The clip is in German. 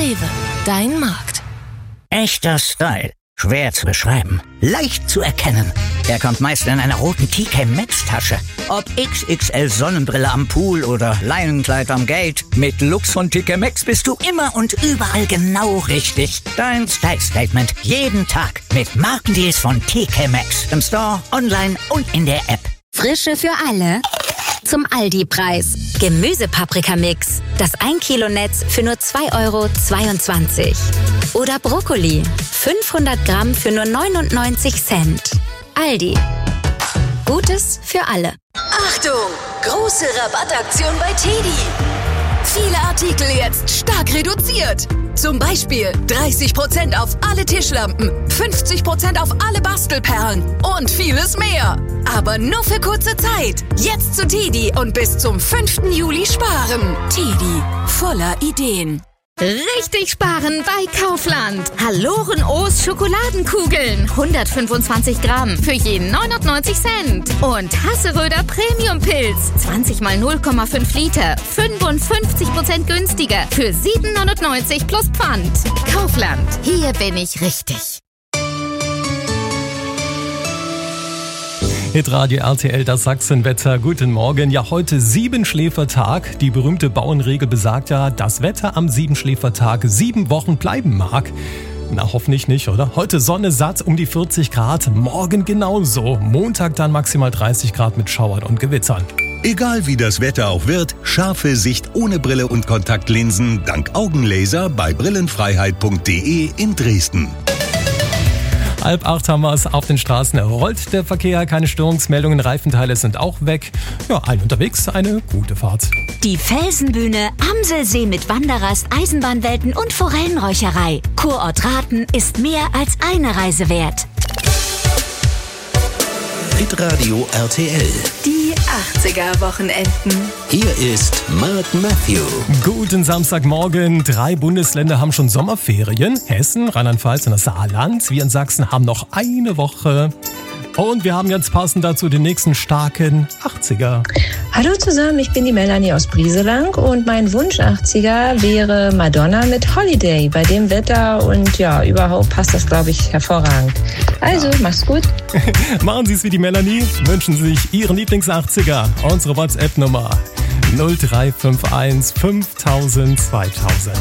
Rewe, dein Markt. Echter Style. Schwer zu beschreiben. Leicht zu erkennen. Er kommt meist in einer roten TK Maxx Tasche. Ob XXL Sonnenbrille am Pool oder Leinenkleid am Gate. Mit Lux von TK Maxx bist du immer und überall genau richtig. Dein Style Statement jeden Tag mit Markendeals von TK Maxx. Im Store, online und in der App. Frische für alle zum Aldi-Preis. Gemüsepaprikamix. Das 1 Kilo Netz für nur 2,22 €. Oder Brokkoli. 500 Gramm für nur 99 Cent. Aldi. Gutes für alle. Achtung! Große Rabattaktion bei Teddy. Viele Artikel jetzt stark reduziert. Zum Beispiel 30% auf alle Tischlampen, 50% auf alle Bastelperlen und vieles mehr. Aber nur für kurze Zeit. Jetzt zu Teddy und bis zum 5. Juli sparen. Teddy, voller Ideen. Richtig sparen bei Kaufland. Haloren-O's Schokoladenkugeln. 125 Gramm für jeden 99 Cent. Und Hasseröder Premium-Pilz. 20 mal 0,5 Liter. 55% günstiger. Für 7,99 plus Pfand. Kaufland. Hier bin ich richtig. Hitradio RTL, das Sachsenwetter. Guten Morgen. Ja, heute Siebenschläfertag. Die berühmte Bauernregel besagt ja, dass Wetter am Siebenschläfertag 7 Wochen bleiben mag. Na, hoffentlich nicht, oder? Heute Sonne satt um die 40 Grad. Morgen genauso. Montag dann maximal 30 Grad mit Schauern und Gewittern. Egal wie das Wetter auch wird, scharfe Sicht ohne Brille und Kontaktlinsen dank Augenlaser bei brillenfreiheit.de in Dresden. 7:30 haben wir es auf den Straßen. Rollt der Verkehr, keine Störungsmeldungen, Reifenteile sind auch weg. Ja, allen unterwegs, eine gute Fahrt. Die Felsenbühne, Amselsee mit Wanderrast, Eisenbahnwelten und Forellenräucherei. Kurort Rathen ist mehr als eine Reise wert. Hitradio RTL. Die 80er-Wochenenden. Hier ist Mark Matthew. Guten Samstagmorgen. 3 Bundesländer haben schon Sommerferien. Hessen, Rheinland-Pfalz und das Saarland. Wir in Sachsen haben noch eine Woche. Und wir haben jetzt passend dazu den nächsten starken 80er. Hallo zusammen, ich bin die Melanie aus Brieselang und mein Wunsch 80er wäre Madonna mit Holiday. Bei dem Wetter und ja, überhaupt passt das, glaube ich, hervorragend. Also, Mach's gut. Machen Sie es wie die Melanie. Wünschen Sie sich Ihren Lieblings-80er. Unsere WhatsApp-Nummer 0351 5000 2000.